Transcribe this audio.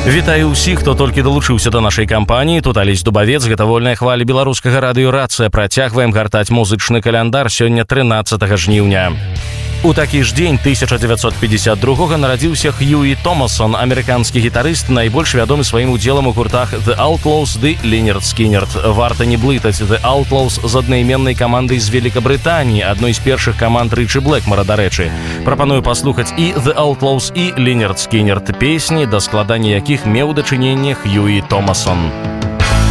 Вітаю ўсіх, хто толькі далучыўся да нашай кампаніі. Тут Алесь Дубавец, гэта вольная хваля беларускага радыё-рацыя. Працягваем гартаць музычны каляндар. Сёння 13 жніўня. У такі ж дзень 1952 нарадзіўся Хьюі Томасон, амерыканскі гітарыст, найбольш вядомы сваім удзелам у гуртах The Outlaws ды Лінерд Скінерд. Варта не блытаць The Outlaws з аднайменнай камандай з Великабрытаніі, адной з першых каманд Рычы Блэкмара, дарэчы. Прапаную паслухаць і The Outlaws, і Лінерд Скінерд, песні, да складання якіх меў дачыненне Хьюі Томасон.